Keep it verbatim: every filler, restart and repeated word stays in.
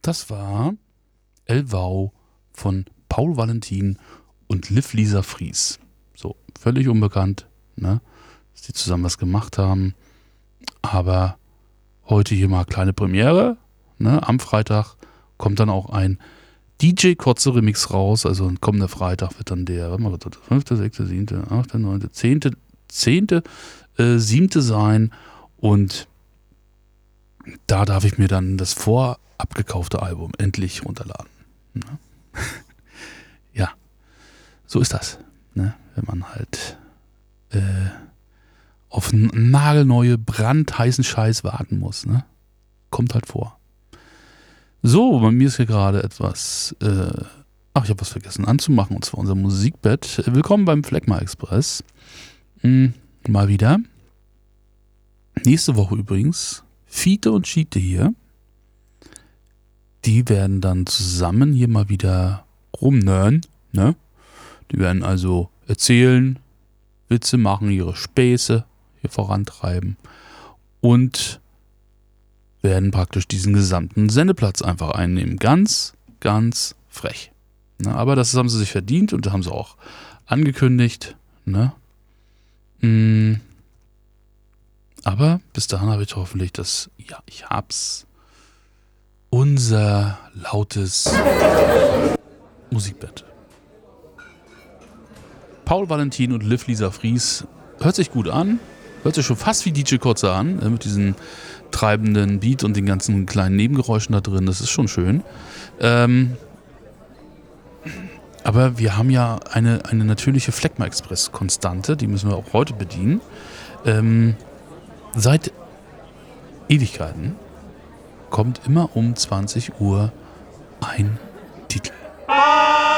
Das war Elvau von Paul Valentin und Liv Lisa Fries. So, völlig unbekannt, ne? Dass die zusammen was gemacht haben. Aber heute hier mal kleine Premiere. Ne? Am Freitag kommt dann auch ein D J Kotze Remix raus. Also kommender Freitag wird dann der fünfte, sechste, siebte, achte, neunte, zehnte, zehnte, siebte sein. Und da darf ich mir dann das vorab gekaufte Album endlich runterladen. Ne? Ja, so ist das. Ne? Wenn man halt äh, auf einen nagelneue, brandheißen Scheiß warten muss. Ne? Kommt halt vor. So, bei mir ist hier gerade etwas, äh, ach, ich habe was vergessen anzumachen, und zwar unser Musikbett. Willkommen beim Phlegma Express. Hm, mal wieder. Nächste Woche übrigens Fiete und Schiete hier. Die werden dann zusammen hier mal wieder rumnörn, ne? Die werden also erzählen, Witze machen, ihre Späße hier vorantreiben und werden praktisch diesen gesamten Sendeplatz einfach einnehmen. Ganz, ganz frech. Ne? Aber das haben sie sich verdient und haben sie auch angekündigt. Ne? Mm. Aber bis dahin habe ich hoffentlich das, ja, ich hab's, unser lautes Musikbett. Paul Valentin und Liv Lisa Fries hört sich gut an. Hört sich schon fast wie D J Kotze an, mit diesem treibenden Beat und den ganzen kleinen Nebengeräuschen da drin. Das ist schon schön. Ähm, aber wir haben ja eine, eine natürliche Phlegma Express-Konstante, die müssen wir auch heute bedienen. Ähm, seit Ewigkeiten kommt immer um zwanzig Uhr ein Titel.